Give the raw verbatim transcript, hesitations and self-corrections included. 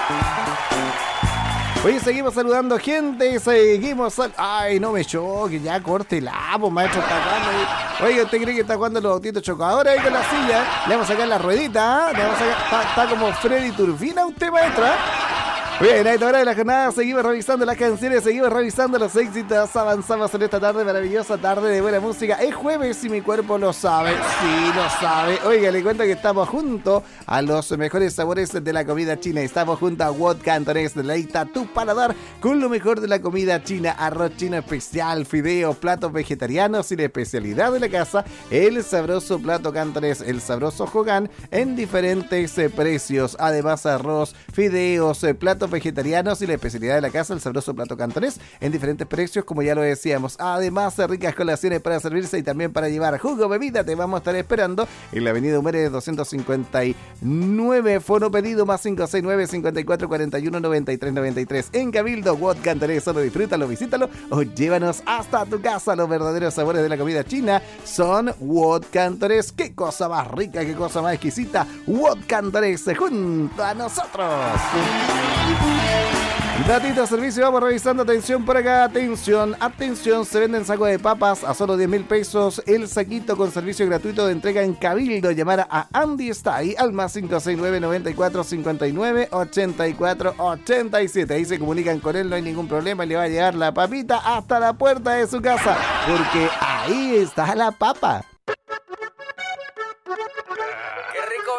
Oye, seguimos saludando gente, seguimos sal... Ay, no me choque, ya córtela, pues maestro, está jugando ahí. Oye, ¿usted cree que está jugando los autitos chocadores ahí con la silla? Le vamos a sacar la ruedita, ¿eh? Le vamos a sacar... Está, está como Freddy Turbina usted, maestra. Bien, a esta hora de la jornada seguimos revisando las canciones, seguimos revisando los éxitos, avanzamos en esta tarde, maravillosa tarde de buena música. Es jueves y mi cuerpo lo sabe, sí lo sabe. Oiga, le cuento que estamos junto a los mejores sabores de la comida china. Estamos junto a Wok Cantonés, deleita tu paladar con lo mejor de la comida china, arroz chino especial, fideos, platos vegetarianos y la especialidad de la casa, el sabroso plato cantonés, el sabroso Hogan en diferentes eh, precios. Además, arroz, fideos, eh, platos vegetarianos y la especialidad de la casa, el sabroso plato cantonés en diferentes precios, como ya lo decíamos. Además, ricas colaciones para servirse y también para llevar jugo, bebida. Te vamos a estar esperando en la avenida Humere doscientos cincuenta y nueve. Fono pedido más cinco seis nueve, cinco cuatro, cuatro uno, nueve tres nueve tres. En Cabildo, Wok Cantonés. Solo disfrútalo, visítalo o llévanos hasta tu casa. Los verdaderos sabores de la comida china son Wok Cantonés. Qué cosa más rica, qué cosa más exquisita. Wok Cantonés junto a nosotros. Datito servicio, vamos revisando. Atención por acá, atención, atención. Se venden sacos de papas a solo diez mil pesos. El saquito con servicio gratuito de entrega en Cabildo. Llamar a Andy está ahí al más cinco seis nueve, noventa y cuatro, cincuenta y nueve, ochenta y cuatro, ochenta y siete. Ahí se comunican con él, no hay ningún problema. Le va a llegar la papita hasta la puerta de su casa, porque ahí está la papa.